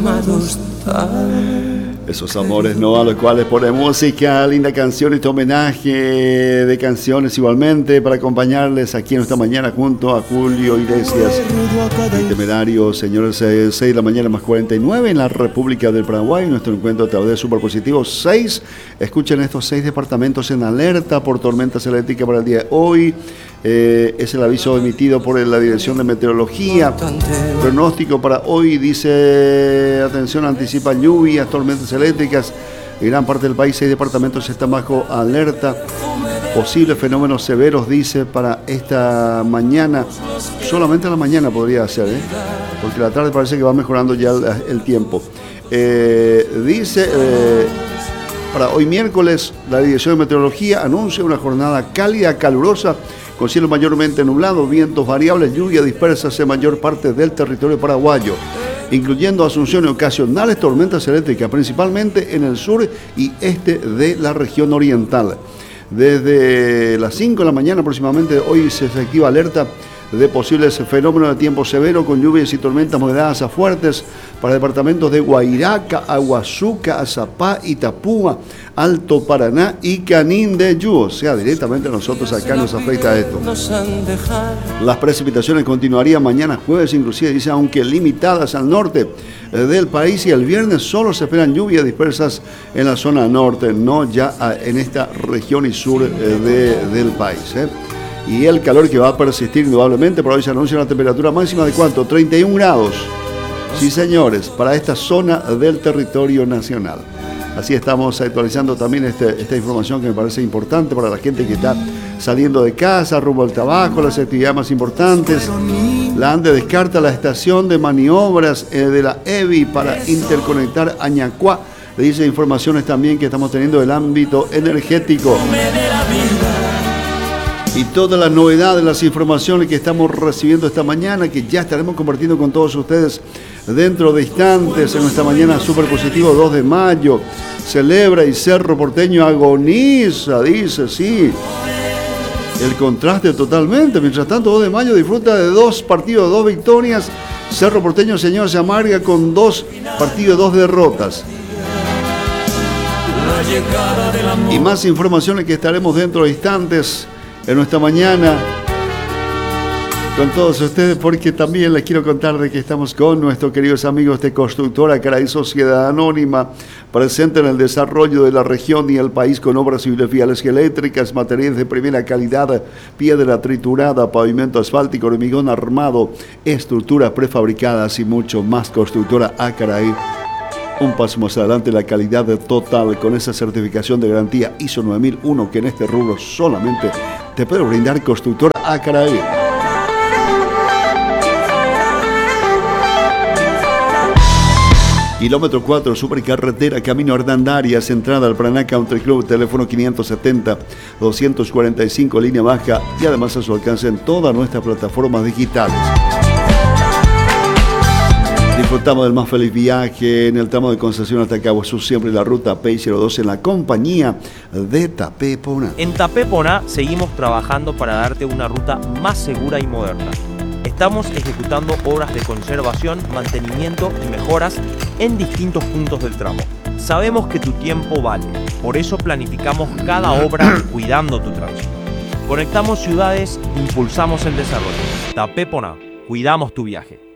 Esos amores, ¿no? A los cuales pone música, linda canción, este homenaje de canciones igualmente para acompañarles aquí en esta mañana junto a Julio Iglesias. El Temerario, señores, 6 de la mañana más 49 en la República del Paraguay. Nuestro encuentro a través de Superpositivo 6. Escuchen estos 6 departamentos en alerta por tormentas eléctricas para el día de hoy. Es el aviso emitido por la Dirección de Meteorología. Pronóstico para hoy dice, atención, anticipa lluvias, tormentas eléctricas. En gran parte del país 6 departamentos están bajo alerta. Posibles fenómenos severos, dice, para esta mañana. Solamente a la mañana podría ser, porque la tarde parece que va mejorando ya el tiempo. Dice, para hoy miércoles, la Dirección de Meteorología anuncia una jornada cálida, calurosa, con cielo mayormente nublado, vientos variables, lluvias dispersas en mayor parte del territorio paraguayo, incluyendo Asunción y ocasionales tormentas eléctricas, principalmente en el sur y este de la región oriental. Desde las 5 de la mañana aproximadamente hoy se efectiva alerta de posibles fenómenos de tiempo severo con lluvias y tormentas moderadas a fuertes para departamentos de Guairaca, Aguazuca, Azapá, Itapúa, Alto Paraná y Canindeyú. O sea, directamente a nosotros acá nos afecta esto. Las precipitaciones continuarían mañana jueves, inclusive dice, aunque limitadas al norte del país, y el viernes solo se esperan lluvias dispersas en la zona norte, no ya en esta región y sur del país. Y el calor que va a persistir indudablemente. Por hoy se anuncia una temperatura máxima de ¿cuánto? 31 grados. Sí, señores, para esta zona del territorio nacional. Así estamos actualizando también esta información que me parece importante para la gente que está saliendo de casa, rumbo al trabajo, las actividades más importantes. La ANDE descarta la estación de maniobras de la EBI para interconectar Añacuá. Le dice informaciones también que estamos teniendo del ámbito energético. Y todas las novedades, las informaciones que estamos recibiendo esta mañana, que ya estaremos compartiendo con todos ustedes dentro de instantes en nuestra mañana Superpositivo 2 de mayo. Celebra y Cerro Porteño agoniza, dice, sí. El contraste totalmente. Mientras tanto, 2 de mayo disfruta de 2 partidos, 2 victorias. Cerro Porteño, señor, se amarga con 2 partidos, 2 derrotas. Y más informaciones que estaremos dentro de instantes en nuestra mañana con todos ustedes, porque también les quiero contar de que estamos con nuestros queridos amigos de Constructora Caray Sociedad Anónima, presente en el desarrollo de la región y el país con obras civiles, viales y eléctricas, materiales de primera calidad, piedra triturada, pavimento asfáltico, hormigón armado, estructuras prefabricadas y mucho más. Constructora Caray, un paso más adelante, la calidad total con esa certificación de garantía ISO 9001 que en este rubro solamente te puede brindar Constructora Caray. Kilómetro 4, supercarretera, camino Hernandarias, entrada al Paraná Country Club, teléfono 570-245, línea baja, y además a su alcance en todas nuestras plataformas digitales. Disfrutamos del más feliz viaje en el tramo de Concepción hasta Caguazú, siempre la ruta P02 en la compañía de Tapé Poná. En Tapé Poná seguimos trabajando para darte una ruta más segura y moderna. Estamos ejecutando obras de conservación, mantenimiento y mejoras en distintos puntos del tramo. Sabemos que tu tiempo vale, por eso planificamos cada obra cuidando tu tránsito. Conectamos ciudades, impulsamos el desarrollo. Tapé Poná, cuidamos tu viaje.